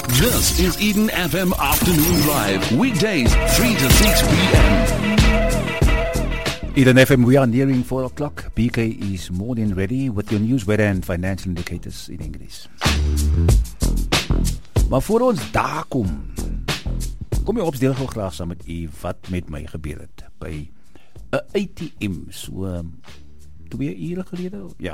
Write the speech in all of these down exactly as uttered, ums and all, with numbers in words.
This is Eden F M Afternoon Drive, weekdays three to six p.m. Eden F M, we are nearing four o'clock. B K is more than ready with your news, weather and financial indicators in English. Maar voor ons daar kom, kom jy opsdeel gou graag saam met u wat met my gebeur het by 'n A T M so twee ure gelede. Ja.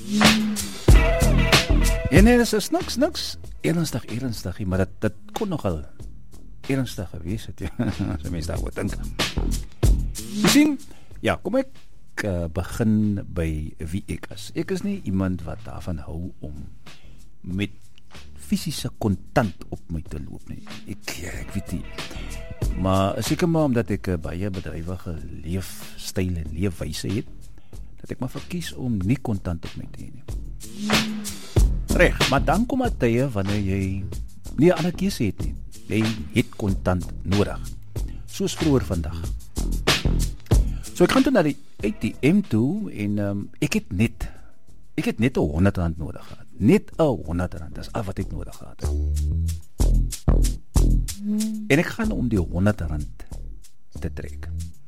En er is niks, niks ernstig, ernstig, maar dat, dat kon nogal ernstig gewees het, ja, as mens daaroor dink. Jy sien, ja, kom ek uh, begin by wie ek is. Ek is nie iemand wat daarvan hou om met fisiese kontant op my te loop nie. Ek, ja, ek weet nie. Maar seker maar omdat ek uh, baie bedrywige leefstyl en leefwyse het, dat ek maar verkies om nie kontant op my te hê nie. Reg, maar dan kom daar tye wanneer jy nie 'n ander keuse het nie. Jy het kontant nodig. Soos vroeër vandag. So ek gaan toe na die A T M toe en um, ek het net ek het net 'n honderd rand nodig gehad. Net 'n honderd rand, dis al wat ek nodig gehad het. En ek gaan om die honderd rand te trek.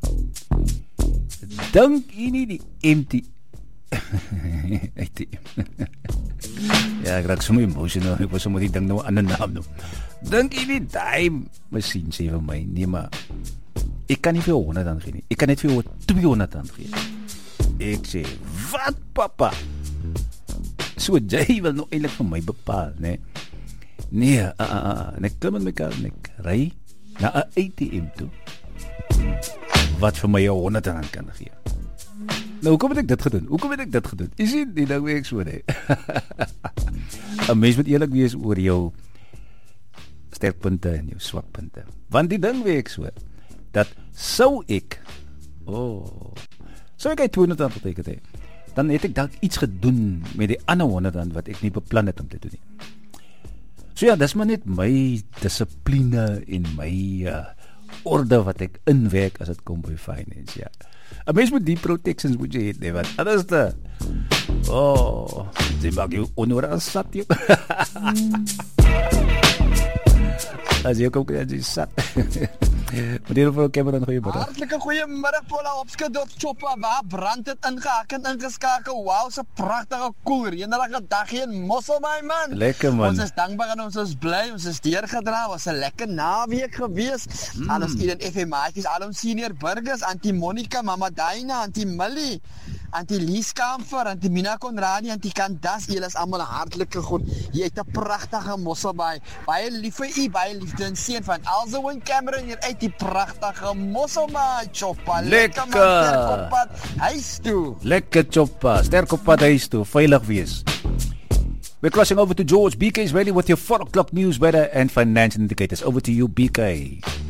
Dink jy nie die M T A T M Ja, ek raak so my emotional, ek was so met die ding nou aan 'n naam nou. Dink jy nie die masjien sê vir my, nee maar ek kan nie vir honderd rand gee nie. Ek kan net vir tweehonderd rand gee. Ek sê, wat papa? So jy wil nou eintlik vir my bepaal, né? Nee, nee uh, uh, uh, en ek klim in my kar en ek ry na 'n A T M toe wat vir my honderd rand kan gee. Nou, hoe kom het ek dit gedoen? Hoe kom het ek dit gedoen? Jy sien, die ding werk so, nee. 'n Mens moet eerlik wees oor jou sterkpunte en jou swakpunte. Want die ding werk so, dat sou ek, oh, sou ek uit tweehonderd rand beteken het, dan het ek dalk iets gedoen met die ander honderd rand wat ek nie beplan het om te doen nie. So ja, dis maar net my dissipline en my uh, orde wat ek inwerk as dit kom by finance, ja. 'n Mens moet die protections moet jy het, nee, wat anders te, oh, die mag jy onnodig as sat, jy. As jy kom kry, jy sat. Meneer van Cameron, goeiemiddag. Hartlike goeiemiddag, Paula, opskud op Choppa, waar brand het ingehak en ingeskakel, wauw, so prachtige koel, reënerige dag hier in Mossel, my man. Lekker, man. Ons is dankbaar en ons is bly, ons is deurgedra, was 'n lekker naweek gewees, mm. Al ons Eden F M maatjies, al ons senior burgers, Auntie Monica, Mama Daina, Auntie Millie, Auntie Lies Kamfer, Auntie Mina Konradi, Auntie Kandas, julle is allemaal hartlike goed, jy het 'n prachtige Mosselbaai, baie lief vir u, baie liefde en seën van Elzo en Cameron hier uit die prachtige Mosselbaai, Choppa, lekker man, sterk op pad, huis toe. Lekker Choppa, sterk op pad huis toe, veilig wees. We're crossing over to George. B K is ready with your four o'clock news, weather and financial indicators. Over to you, B K.